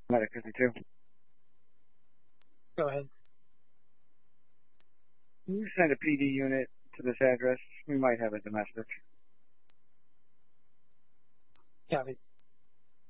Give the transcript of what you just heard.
Medic 52. Go ahead. Can you send a PD unit to this address? We might have a domestic. Copy.